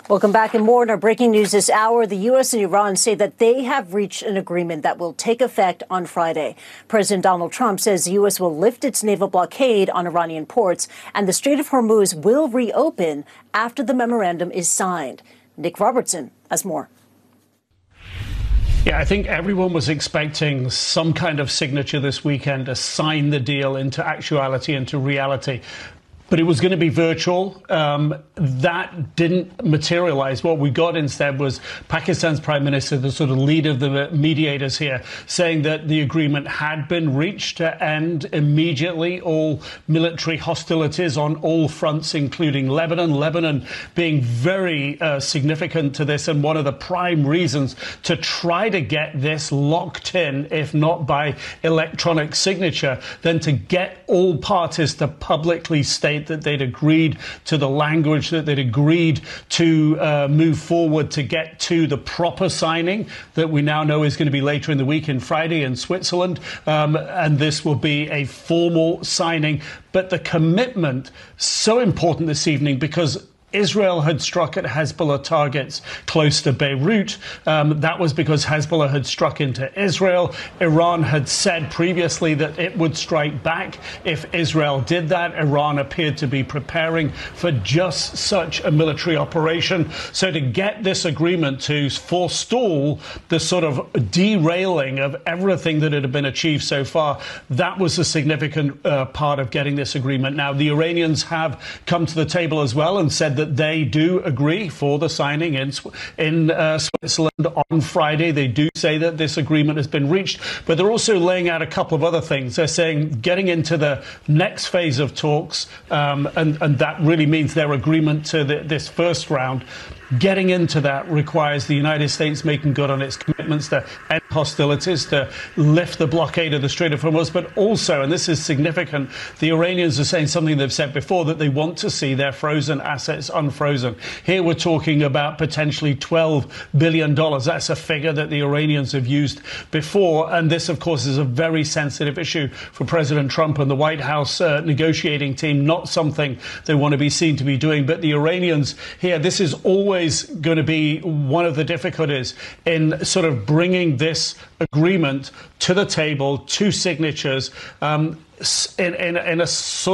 Welcome back. And more in our breaking news this hour. The U.S. and Iran say that they have reached an agreement that will take effect on Friday. President Donald Trump says the U.S. will lift its naval blockade on Iranian ports, and the Strait of Hormuz will reopen after the memorandum is signed. Nick Robertson has more. Yeah, I think everyone was expecting some kind of signature this weekend to sign the deal into actuality, into reality. But it was going to be virtual. That didn't materialize. What we got instead was Pakistan's Prime Minister, the sort of leader of the mediators here, saying that the agreement had been reached to end immediately all military hostilities on all fronts, including Lebanon. Lebanon being very significant to this and one of the prime reasons to try to get this locked in, if not by electronic signature, then to get all parties to publicly state that they'd agreed to the language, that they'd agreed to move forward to get to the proper signing that we now know is going to be later in the week in Friday in Switzerland. And this will be a formal signing. But the commitment, so important this evening, because Israel had struck at Hezbollah targets close to Beirut. That was because Hezbollah had struck into Israel. Iran had said previously that it would strike back if Israel did that. Iran appeared to be preparing for just such a military operation. So to get this agreement to forestall the sort of derailing of everything that had been achieved so far, that was a significant part of getting this agreement. Now, the Iranians have come to the table as well and said that they do agree for the signing in Switzerland on Friday. They do say that this agreement has been reached, but they're also laying out a couple of other things. They're saying getting into the next phase of talks, and that really means their agreement to this first round. Getting into that requires the United States making good on its commitments to end hostilities, to lift the blockade of the Strait of Hormuz, but also, and this is significant, the Iranians are saying something they've said before, that they want to see their frozen assets unfrozen. Here we're talking about potentially $12 billion. That's a figure that the Iranians have used before. And this, of course, is a very sensitive issue for President Trump and the White House negotiating team, not something they want to be seen to be doing. But the Iranians here, this is always going to be one of the difficulties in sort of bringing this agreement to the table, to signatures, in a sort